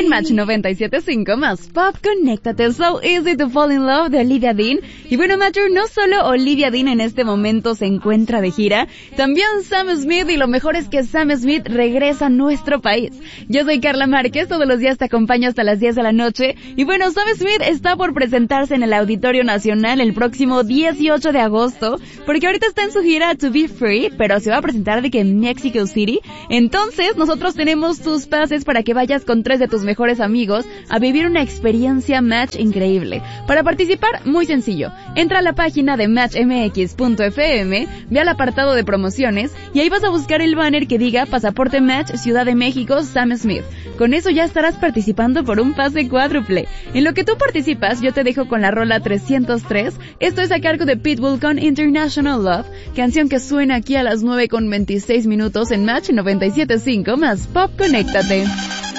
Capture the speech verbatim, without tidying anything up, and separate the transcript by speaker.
Speaker 1: en Match noventa y siete punto cinco más Pop, conéctate. So Easy to Fall in Love de Olivia Dean. Y bueno, Matcher, no solo Olivia Dean en este momento se encuentra de gira, también Sam Smith, y lo mejor es que Sam Smith regresa a nuestro país. Yo soy Carla Márquez, todos los días te acompaño hasta las diez de la noche. Y bueno, Sam Smith está por presentarse en el Auditorio Nacional el próximo dieciocho de agosto, porque ahorita está en su gira To Be Free, pero se va a presentar de que en Mexico City. Entonces, nosotros tenemos tus pases para que vayas con tres de tus mejores amigos a vivir una experiencia Match increíble. Para participar, muy sencillo. Entra a la página de match m x punto f m, ve al apartado de promociones y ahí vas a buscar el banner que diga Pasaporte Match Ciudad de México Sam Smith. Con eso ya estarás participando por un pase cuádruple. En lo que tú participas, yo te dejo con la rola trescientos tres. Esto es a cargo de Pitbull con International Love, canción que suena aquí a las nueve con veintiséis minutos en Match noventa y siete punto cinco más Pop, conéctate.